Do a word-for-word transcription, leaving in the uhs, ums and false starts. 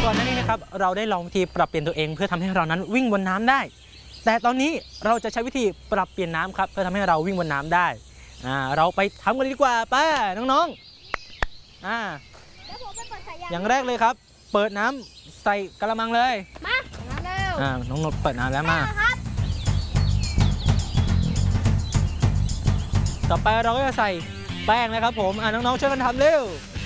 ก่อนหน้านี้นะครับเราได้ลองวิธีปรับเปลี่ยนตัวเองเพื่อทำให้เรานั้นวิ่งบนน้ำได้แต่ตอนนี้เราจะใช้วิธีปรับเปลี่ยนน้ำครับเพื่อทำให้เราวิ่งบนน้ำได้อ่าเราไปทำกันดีกว่าป้าน้องๆอ่าอย่างแรกเลยครับเปิดน้ำใส่กระมังเลยมาเร็วอ่าน้องนดเปิดน้ำแล้วมาต่อไปเราก็จะใส่แป้งนะครับผมอ่าน้องๆช่วยกันทำเร็ว